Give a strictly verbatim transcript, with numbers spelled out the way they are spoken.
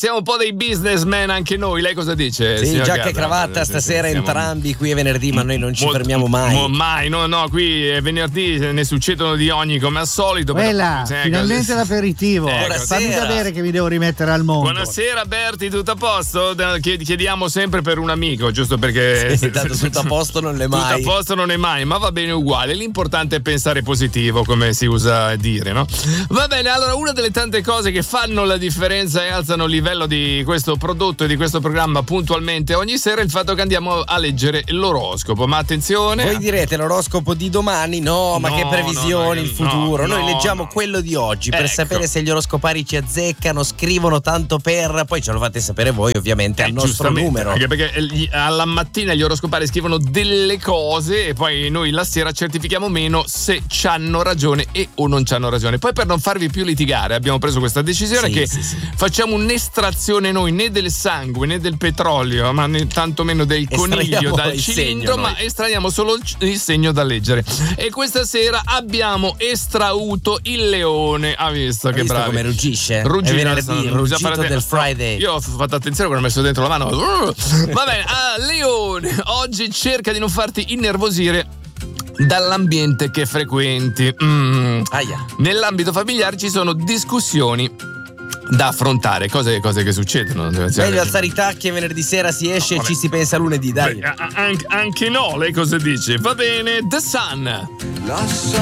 siamo un po' dei businessmen anche noi. Lei cosa dice? Sì, giacca Gabra? e cravatta stasera Siamo... entrambi. Qui è venerdì, ma noi non ci Molto, fermiamo mai. mo, mai, no, no, qui è venerdì, ne succedono di ogni come al solito. Quella, però, finalmente ecco, l'aperitivo. Ecco, Fammi sapere che mi devo rimettere al mondo. Buonasera Berti, tutto a posto? Chiediamo sempre per un amico, giusto perché sì, tanto tutto a posto non è mai. Tutto a posto non è mai, ma va bene uguale. L'importante è pensare positivo, come si usa dire, no? Va bene, allora una delle tante cose che fanno la differenza e alzano il livello di questo prodotto e di questo programma puntualmente ogni sera è il fatto che andiamo a leggere l'oroscopo. Ma attenzione, voi direte l'oroscopo di domani? No, ma no, che previsioni, no, il futuro. no, Noi no, leggiamo no. quello di oggi per Ecco. sapere se gli oroscopari ci azzeccano, scrivono tanto per, poi ce lo fate sapere voi ovviamente Eh, al nostro numero. Anche perché gli- alla mattina gli oroscopari scrivono delle cose e poi noi la sera certifichiamo meno se c'hanno ragione e o non c'hanno ragione. Poi per non farvi più litigare abbiamo preso questa decisione Sì, che sì, sì. facciamo un'estrazione noi né del sangue né del petrolio ma né tantomeno del coniglio Estraiamo dal il cilindro, segno, ma noi. estraiamo solo il, il segno da leggere. E questa sera abbiamo estrauto il leone. Ha visto Hai che visto bravi? come ruggisce? Ruggino, È venerdì, sono- il bisogna ruggito fare- del Friday. Io ho fatto attenzione quando ho messo dentro la mano. Va bene, ah, Leone, oggi cerca di non farti innervosire dall'ambiente che frequenti. Mm. Aia. Nell'ambito familiare ci sono discussioni da affrontare, cose, cose che succedono. Meglio alzare i tacchi e venerdì sera si esce No, e ci si pensa lunedì, dai. Beh, a- anche, anche no, lei cosa dice? Va bene, The Sun. Lascia